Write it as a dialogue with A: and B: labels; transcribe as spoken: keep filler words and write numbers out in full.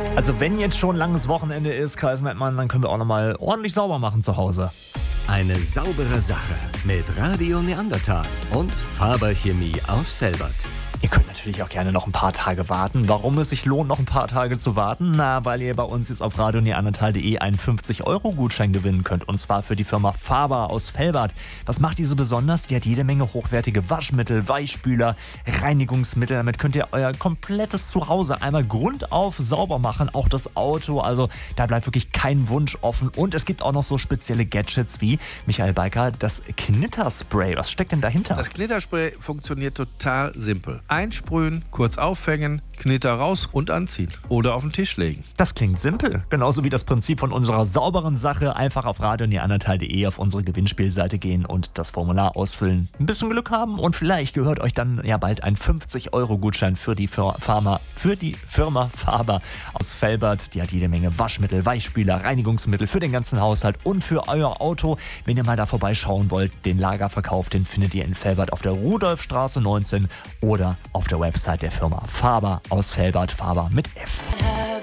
A: Also wenn jetzt schon langes Wochenende ist, Kreis Mettmann, dann können wir auch nochmal ordentlich sauber machen zu Hause.
B: Eine saubere Sache mit Radio Neandertal und Faber Chemie aus Velbert.
A: Ihr könnt natürlich auch gerne noch ein paar Tage warten. Warum es sich lohnt, noch ein paar Tage zu warten? Na, weil ihr bei uns jetzt auf radio neandertal punkt de einen fünfzig Euro Gutschein gewinnen könnt. Und zwar für die Firma Faber aus Velbert. Was macht die so besonders? Die hat jede Menge hochwertige Waschmittel, Weichspüler, Reinigungsmittel. Damit könnt ihr euer komplettes Zuhause einmal grundauf sauber machen. Auch das Auto. Also da bleibt wirklich kein Wunsch offen. Und es gibt auch noch so spezielle Gadgets wie, Michael Beiker, das Knitterspray. Was steckt denn dahinter?
C: Das Knitterspray funktioniert total simpel. Einsprühen, kurz aufhängen, Knitter raus und anziehen. Oder auf den Tisch legen.
A: Das klingt simpel. Genauso wie das Prinzip von unserer sauberen Sache. Einfach auf radio neandertal punkt de auf unsere Gewinnspielseite gehen und das Formular ausfüllen. Ein bisschen Glück haben und vielleicht gehört euch dann ja bald ein fünfzig Euro Gutschein für die, Firma, für die Firma Faber aus Velbert. Die hat jede Menge Waschmittel, Weichspüler, Reinigungsmittel für den ganzen Haushalt und für euer Auto. Wenn ihr mal da vorbeischauen wollt, den Lagerverkauf, den findet ihr in Velbert auf der Rudolfstraße neunzehn oder auf der Website der Firma Faber aus Velbert, Faber mit F.